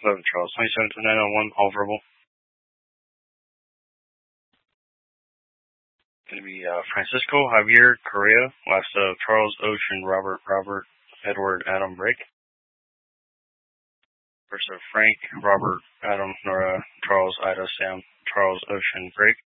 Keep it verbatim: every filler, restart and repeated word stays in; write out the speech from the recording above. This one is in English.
eleven Charles, twenty-seven twenty-nine oh one, all verbal. Going to be uh, Francisco Javier Correa, last of Charles Ocean Robert Robert Edward Adam Break. First of Frank Robert Adam Nora Charles Ida Sam Charles Ocean Break.